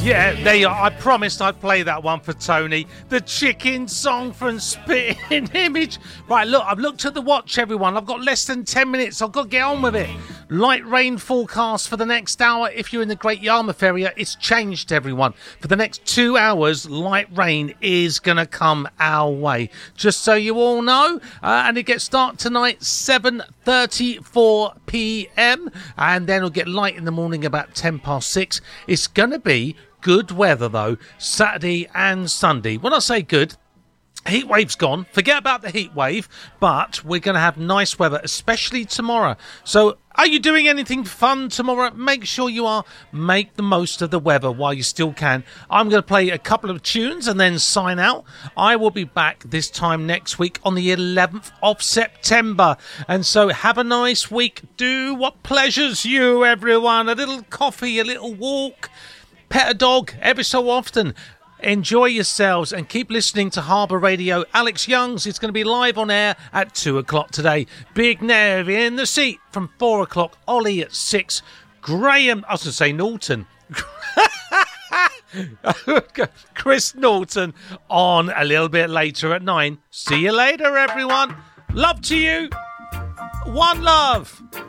Yeah, there you are. I promised I'd play that one for Tony. The chicken song from Spitting Image. Right, look, I've looked at the watch, everyone. I've got less than 10 minutes. I've got to get on with it. Light rain forecast for the next hour. If you're in the Great Yarmouth area, it's changed, everyone. For the next 2 hours, light rain is going to come our way. Just so you all know. And it gets start tonight, 7:34 p.m. And then it'll get light in the morning about 10 past 6. It's going to be good weather, though, Saturday and Sunday. When I say good, heat wave's gone. Forget about the heat wave, but we're going to have nice weather, especially tomorrow. So are you doing anything fun tomorrow? Make sure you are. Make the most of the weather while you still can. I'm going to play a couple of tunes and then sign out. I will be back this time next week on the 11th of September. And so have a nice week. Do what pleasures you, everyone. A little coffee, a little walk. Pet a dog every so often. Enjoy yourselves and keep listening to Harbour Radio. Alex Youngs is going to be live on air at 2 o'clock today. Big Nev in the seat from 4 o'clock. Ollie at 6. Graham, I was going to say Norton. Chris Norton on a little bit later at 9. See you later, everyone. Love to you. One love.